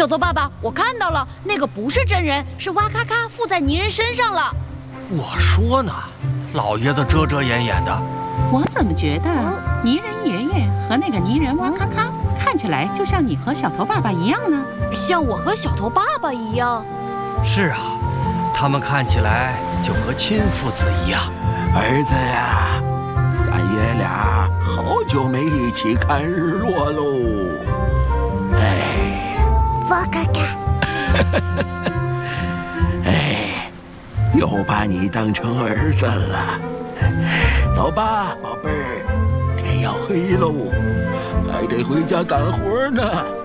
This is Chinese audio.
小头爸爸，我看到了，那个不是真人，是哇咔咔附在泥人身上了。 我说呢，老爷子遮遮掩掩的。 我怎么觉得泥人爷爷和那个泥人哇咔咔看起来就像你和小头爸爸一样呢？ 像我和小头爸爸一样。 是啊，他们看起来就和亲父子一样。 儿子呀，咱爷俩好久没一起看日落喽。哎， 哇咔咔。 哎，又把你当成儿子了。走吧，宝贝儿，天要黑喽，还得回家干活呢。